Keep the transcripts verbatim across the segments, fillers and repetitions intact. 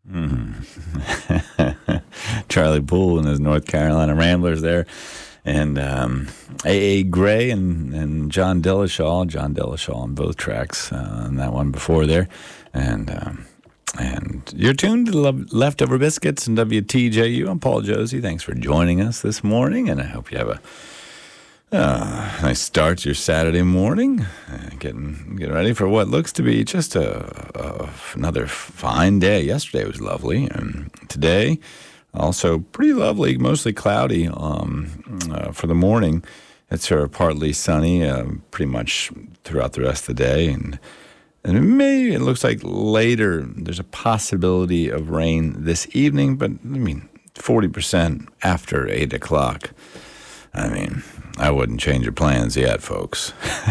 Mm. Charlie Poole and his North Carolina Ramblers there. And um, A A. Gray and, and John Dillashaw, John Dillashaw on both tracks, uh, and that one before there. And um, and you're tuned to Lo- Leftover Biscuits and W T J U. I'm Paul Josie. Thanks for joining us this morning, and I hope you have a uh, nice start to your Saturday morning. Uh, getting getting ready for what looks to be just a, a another fine day. Yesterday was lovely, and today also pretty lovely, mostly cloudy um, uh, for the morning. It's sort of partly sunny uh, pretty much throughout the rest of the day. And, and maybe it looks like later there's a possibility of rain this evening, but I mean, forty percent after eight o'clock. I mean, I wouldn't change your plans yet, folks.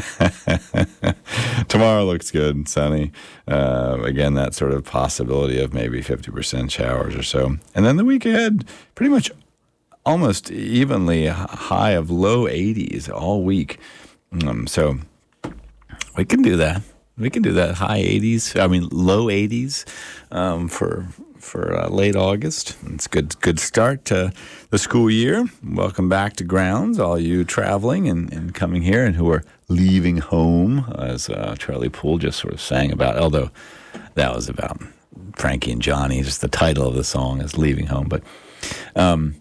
Tomorrow looks good, sunny. Uh, again, that sort of possibility of maybe fifty percent showers or so. And then the week ahead, pretty much almost evenly high of low eighties all week. Um, so we can do that. We can do that. High eighties, I mean, low eighties um, for for uh, late August. It's a good, good start to the school year. Welcome back to grounds, all you traveling and, and coming here and who are leaving home, as uh, Charlie Poole just sort of sang about, although that was about Frankie and Johnny. Just the title of the song is Leaving Home. But um,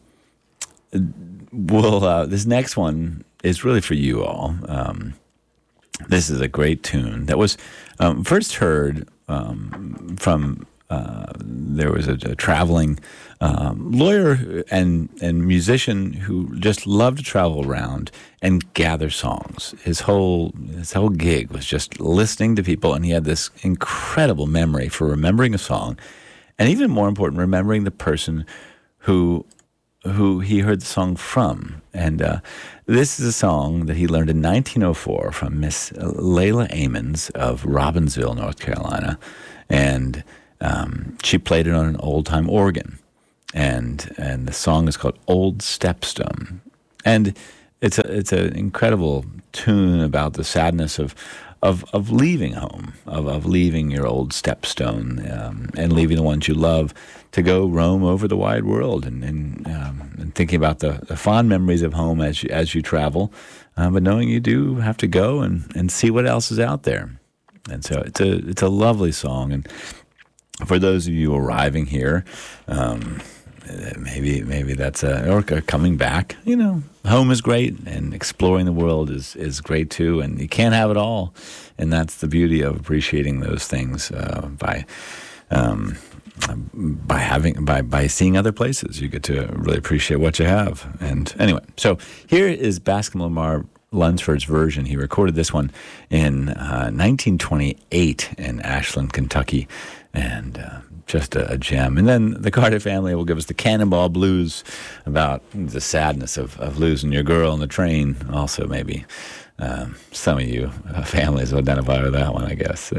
we'll, uh, this next one is really for you all. Um, this is a great tune that was um, first heard um, from Uh, there was a, a traveling um, lawyer and and musician who just loved to travel around and gather songs. His whole his whole gig was just listening to people, and he had this incredible memory for remembering a song, and even more important, remembering the person who who he heard the song from. And uh, this is a song that he learned in nineteen oh four from Miss Layla Amons of Robbinsville, North Carolina, and Um, she played it on an old-time organ, and and the song is called "Old Stepstone," and it's a it's an incredible tune about the sadness of of of leaving home, of of leaving your old stepstone, um, and leaving the ones you love to go roam over the wide world, and and, um, and thinking about the, the fond memories of home as you, as you travel, uh, but knowing you do have to go and, and see what else is out there, and so it's a it's a lovely song. And for those of you arriving here, um, maybe maybe that's a, or coming back, you know, home is great, and exploring the world is, is great too, and you can't have it all, and that's the beauty of appreciating those things uh, by um, by having by by seeing other places. You get to really appreciate what you have. And anyway, so here is Bascom Lamar Lunsford's version. He recorded this one in uh, nineteen twenty-eight in Ashland, Kentucky. And uh, just a, a gem. And then the Carter family will give us the Cannonball Blues about the sadness of, of losing your girl on the train. Also, maybe um, some of you uh, families will identify with that one, I guess.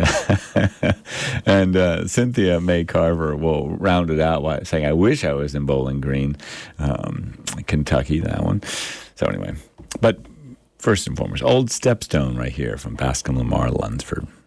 And uh, Cynthia May Carver will round it out by saying, "I wish I was in Bowling Green, um, Kentucky," that one. So anyway, but first and foremost, Old Stepstone right here from Bascom Lamar Lunsford.